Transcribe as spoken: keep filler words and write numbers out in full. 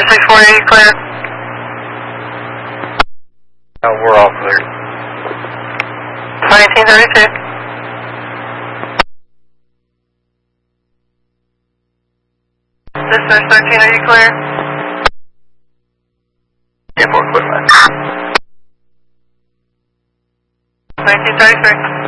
six four eight, clear. Uh, we're all clear. nineteen thirty-two. Dispatch thirteen, are you clear? Yeah, four clear line. nineteen thirty-three.